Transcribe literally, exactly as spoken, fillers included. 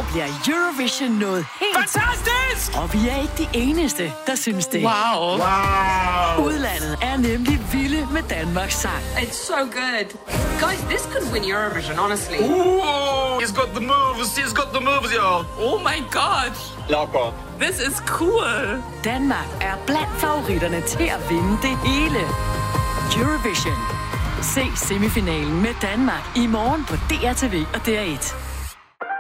bliver Eurovision noget helt... Fantastisk! Og vi er ikke de eneste, der synes det. Wow. Wow. Udlandet er nemlig vilde med Danmarks sang. It's so good. Guys, this could win Eurovision, honestly. Ooh, he's got the moves, he's got the moves, y'all. Oh my god. Locker. This is cool. Danmark er blandt favoritterne til at vinde det hele. Eurovision. Se semifinalen med Danmark i morgen på D R T V og D R et.